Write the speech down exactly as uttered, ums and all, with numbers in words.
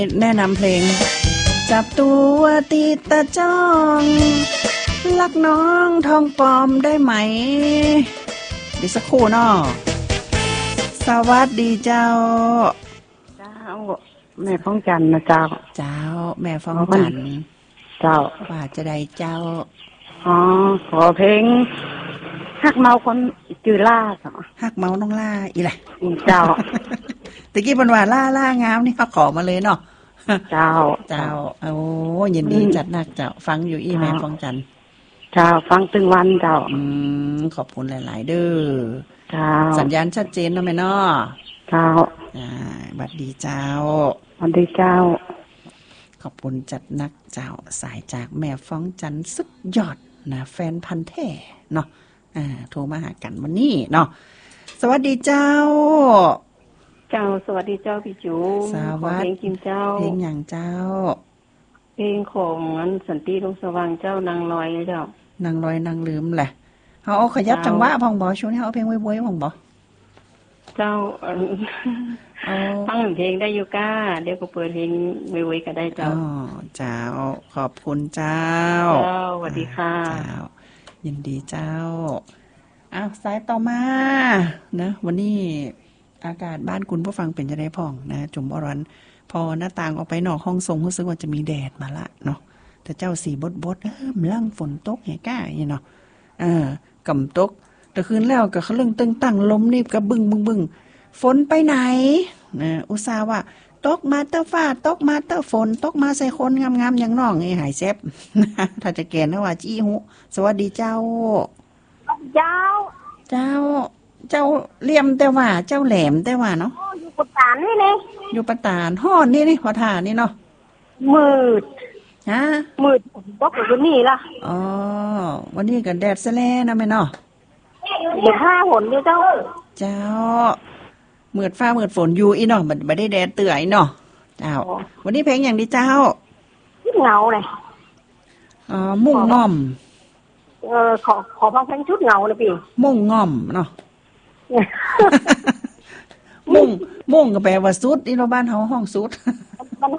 แนะนำเพลงจับตัวติดตาจ้องลักน้องทองปลอมได้ไหมดิสักครู่เนาะสวัสดีเจ้าเจ้าแม่ฟ้องจันนะเจ้าเจ้าแม่ฟ้องจันเจ้าว่าจะได้เจ้าอ๋อขอเพลงฮักเมาคนจือล่าฮักเมาน้องล่าอีแหละเจ้าตะกี้เป็นว่าล่าล่างามนี่เขาขอมาเลยเนาะเจ้าเจ้าโอ้ยินดีจัดหนักเจ้าฟังอยู่อีแม่ฟ้องจันเจ้าฟังตึงวันเจ้าอืมขอบคุณหลายๆเด้อเจ้าสัญญาณชัดเจนเนาะแม่เนาะเจ้าอ่าบัดดีเจ้าบัดดีเจ้าขอบคุณจัดนักเจ้าสายจากแม่ฟ้องจันสุดยอดนะแฟนพันธุ์แท้เนาะอ่าโทรมาหากันวันนี้เนาะสวัสดีเจ้าเจ้าสวัสดีเจ้าพี่จูสวัสดีเพลงกิมเจ้าเพลงอย่างเจ้าเพลงของอันสันติลงสว่างเจ้านางลอยเจ้านางลอยนางลืมแหละเขาเอาขยับจังหวะพองบ่ช่วงนี้เขาเอาเพลงว้ยๆพองบ่เจ้าฟังเพลงได้อยู่ก้าเดี๋ยวก็เปิดเพลงว้ยๆก็ได้เจ้าอ๋อเจ้าขอบคุณเจ้าเจ้าสวัสดีค่ะเจ้ายินดีเจ้าอ้าวสายต่อมานะวันนี้อากาศบ้านคุณผู้ฟังเป็นจะได้พ่องนะจุ่มอรันพอหน้าต่างออกไปนอกห้องทรงรู้สึกว่าจะมีแดดมาละเนาะแต่เจ้าสีบดบดเอิ่มลั่งฝนตกแห่ก้าอย่างเนาะเออกำตกแต่คืนแล้วก็เขาเรื่องตึงตั้งลมนี่กับบึ้งบึ้งบึ้งฝนไปไหนนะอุตส่าห์ว่าตกมาเตอฟ้าตกมาเตอฝนตกมาใส่คนงามๆอย่างน้องไอ้หายแซบถ้าจะแก่นะว่าจี้หุสวัสดีเจ้าเจ้าเจ้าเจ้าเลี่ยมแต่ว่าเจ้าแหลมแต่ว่าเนาะอยู่ปะตานนี่เลยอยู่ปะตานห่อนนี่นี่พอทานี่เนาะมืดฮะมืดตกอยู่นี่ล่ะอ๋อวันนี้ก็แดดซะแล้วนะแม่เนาะเดี๋ยวห้าหนเดียวเจ้าเจ้าเมือดฟ้าเมือดฝนอยู่อีเนาะมันไม่ได้แดดเตื่อยเนาะเจ้าวันนี้เพลงอย่างดีเจ้าชุดเงาเลยอ๋อมุ่งง่อมเออขอขอฟังเพลงชุดเงาเลยพี่มุ่งง่อมเนาะมุ่งมุ่งก็แปลว่าสุดอีโนบ้านเฮาห้องสุด